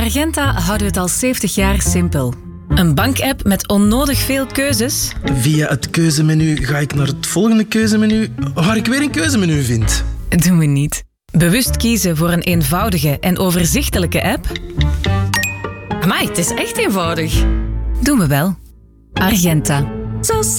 Argenta houden we het al 70 jaar simpel. Een bankapp met onnodig veel keuzes. Via het keuzemenu ga ik naar het volgende keuzemenu, waar ik weer een keuzemenu vind. Doen we niet. Bewust kiezen voor een eenvoudige en overzichtelijke app. Amai, het is echt eenvoudig. Doen we wel. Argenta. Zo